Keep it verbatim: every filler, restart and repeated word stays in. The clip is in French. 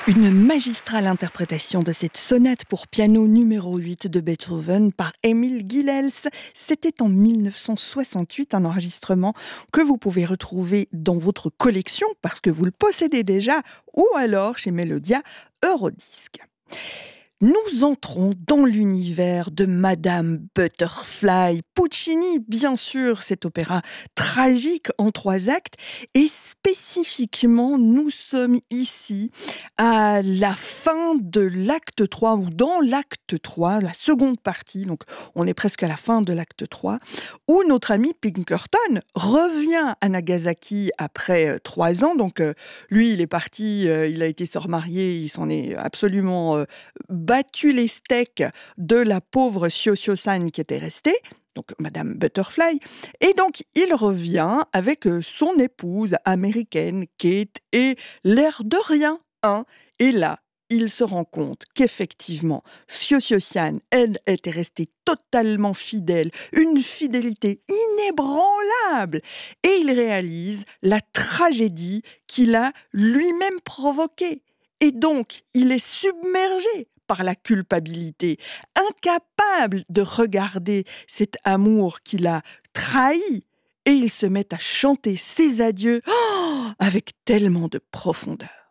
Une magistrale interprétation de cette sonate pour piano numéro huit de Beethoven par Emil Gilels. C'était en mille neuf cent soixante-huit, un enregistrement que vous pouvez retrouver dans votre collection parce que vous le possédez déjà, ou alors chez Melodia Eurodisc. Nous entrons dans l'univers de Madame Butterfly. Puccini, bien sûr, cet opéra tragique en trois actes. Et spécifiquement, nous sommes ici à la fin de l'acte trois, ou dans l'acte trois, la seconde partie, donc on est presque à la fin de l'acte trois, où notre ami Pinkerton revient à Nagasaki après euh, trois ans. Donc euh, lui, il est parti, euh, il a été se remarier, il s'en est absolument... Euh, battu les steaks de la pauvre Shio-Shio-san qui était restée, donc Madame Butterfly, et donc il revient avec son épouse américaine, Kate, et l'air de rien, hein. Et là, il se rend compte qu'effectivement, Shio-Shio-san, elle, était restée totalement fidèle, une fidélité inébranlable, et il réalise la tragédie qu'il a lui-même provoquée. Et donc, il est submergé par la culpabilité, incapable de regarder cet amour qu'il a trahi, et il se met à chanter ses adieux oh, avec tellement de profondeur.